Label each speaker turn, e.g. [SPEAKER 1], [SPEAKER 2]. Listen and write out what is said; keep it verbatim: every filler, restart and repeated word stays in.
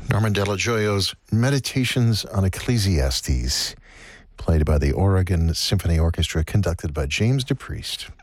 [SPEAKER 1] Norman Delagioio's Meditations on Ecclesiastes, played by the Oregon Symphony Orchestra, conducted by James DePriest.